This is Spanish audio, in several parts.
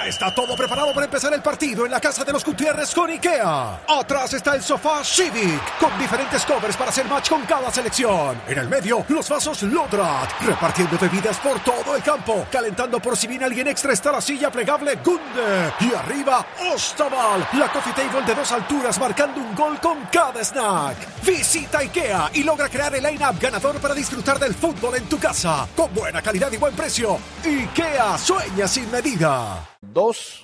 Ya está todo preparado para empezar el partido en la casa de los Gutiérrez con IKEA. Atrás está el sofá Civic, con diferentes covers para hacer match con cada selección. En el medio, los vasos Lodrat, repartiendo bebidas por todo el campo. Calentando por si viene alguien extra está la silla plegable Gunde. Y arriba, Ostaval, la coffee table de 2 alturas marcando un gol con cada snack. Visita IKEA y logra crear el line-up ganador para disfrutar del fútbol en tu casa. Con buena calidad y buen precio. IKEA, sueña sin medida. 2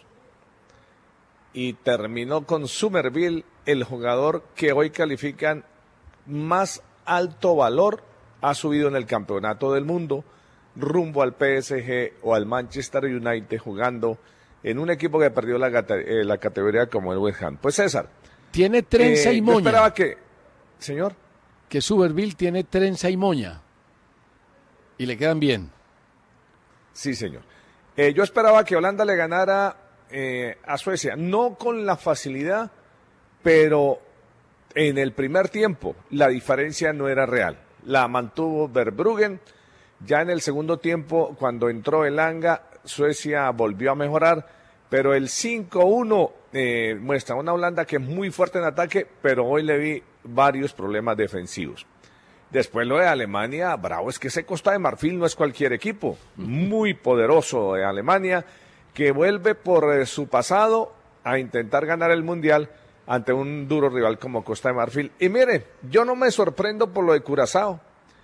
y terminó con Somerville, el jugador que hoy califican más alto valor, ha subido en el campeonato del mundo rumbo al PSG o al Manchester United, jugando en un equipo que perdió la categoría como el West Ham. Pues César, tiene trenza y moña. Yo esperaba que, señor, que Somerville tiene trenza y moña y le quedan bien. Sí, señor. Yo esperaba que Holanda le ganara a Suecia, no con la facilidad, pero en el primer tiempo la diferencia no era real. La mantuvo Verbruggen. Ya en el segundo tiempo, cuando entró Elanga, Suecia volvió a mejorar, pero el 5-1 muestra una Holanda que es muy fuerte en ataque, pero hoy le vi varios problemas defensivos. Después lo de Alemania, bravo, es que ese Costa de Marfil no es cualquier equipo, muy poderoso de Alemania, que vuelve por su pasado a intentar ganar el Mundial ante un duro rival como Costa de Marfil. Y mire, yo no me sorprendo por lo de Curazao,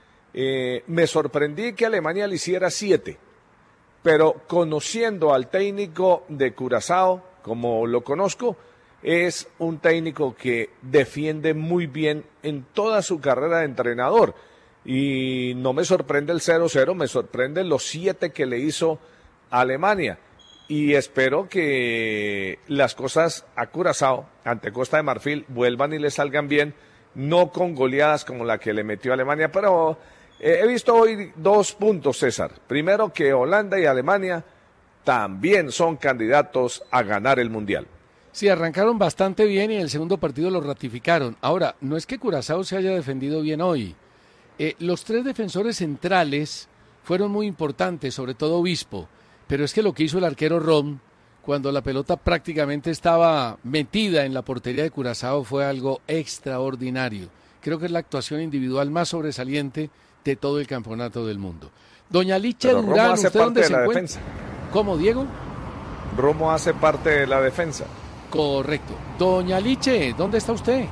me sorprendí que Alemania le hiciera 7, pero conociendo al técnico de Curazao, como lo conozco, es un técnico que defiende muy bien en toda su carrera de entrenador. Y no me sorprende el 0-0, me sorprende los 7 que le hizo a Alemania. Y espero que las cosas a Curazao, ante Costa de Marfil, vuelvan y le salgan bien, no con goleadas como la que le metió a Alemania. Pero he visto hoy 2 puntos, César. Primero, que Holanda y Alemania también son candidatos a ganar el Mundial. Sí, arrancaron bastante bien y en el segundo partido lo ratificaron. Ahora, no es que Curazao se haya defendido bien hoy. Los 3 defensores centrales fueron muy importantes, sobre todo Obispo. Pero es que lo que hizo el arquero Rom, cuando la pelota prácticamente estaba metida en la portería de Curazao, fue algo extraordinario. Creo que es la actuación individual más sobresaliente de todo el campeonato del mundo. Doña Licha Durán, ¿usted dónde se encuentra? Defensa. ¿Cómo, Diego? Romo hace parte de la defensa. Correcto. Doña Liche, ¿dónde está usted?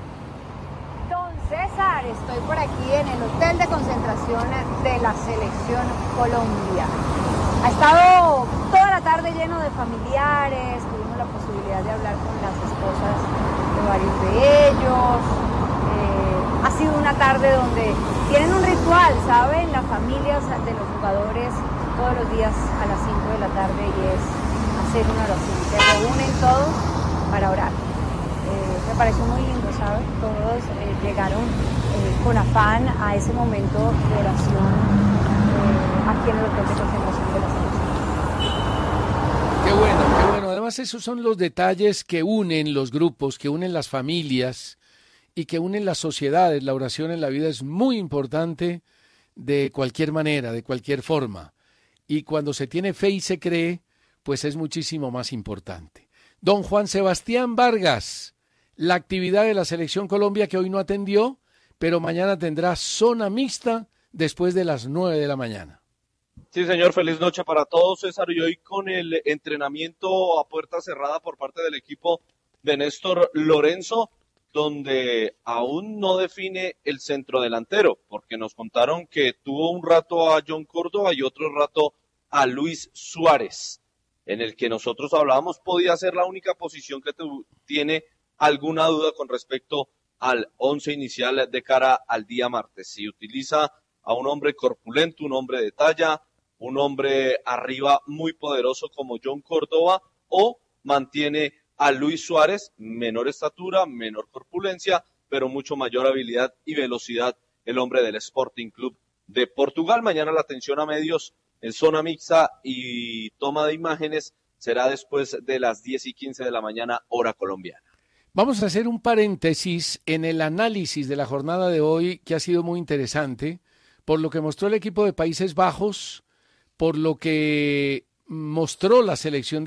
Don César, estoy por aquí en el hotel de concentración de la Selección Colombia. Ha estado toda la tarde lleno de familiares, tuvimos la posibilidad de hablar con las esposas de varios de ellos. Ha sido una tarde donde tienen un ritual, ¿saben? Las familias de los jugadores todos los días a las 5 de la tarde y es hacer una oración. Se reúnen todos para orar. Me pareció muy lindo, ¿sabes? Todos llegaron con afán a ese momento de oración aquí en el hotel de concentración de la selección. Qué bueno, qué bueno. Además, esos son los detalles que unen los grupos, que unen las familias y que unen las sociedades. La oración en la vida es muy importante de cualquier manera, de cualquier forma. Y cuando se tiene fe y se cree, pues es muchísimo más importante. Don Juan Sebastián Vargas, la actividad de la Selección Colombia que hoy no atendió, pero mañana tendrá zona mixta después de las 9 de la mañana. Sí, señor, feliz noche para todos, César, y hoy con el entrenamiento a puerta cerrada por parte del equipo de Néstor Lorenzo, donde aún no define el centrodelantero, porque nos contaron que tuvo un rato a John Córdoba y otro rato a Luis Suárez, en el que nosotros hablábamos podía ser la única posición que tiene alguna duda con respecto al 11 inicial de cara al día martes. Si utiliza a un hombre corpulento, un hombre de talla, un hombre arriba muy poderoso como John Córdoba, o mantiene a Luis Suárez, menor estatura, menor corpulencia, pero mucho mayor habilidad y velocidad, el hombre del Sporting Club de Portugal. Mañana la atención a medios en zona mixta y toma de imágenes será después de las 10:15 de la mañana, hora colombiana. Vamos a hacer un paréntesis en el análisis de la jornada de hoy, que ha sido muy interesante, por lo que mostró el equipo de Países Bajos, por lo que mostró la selección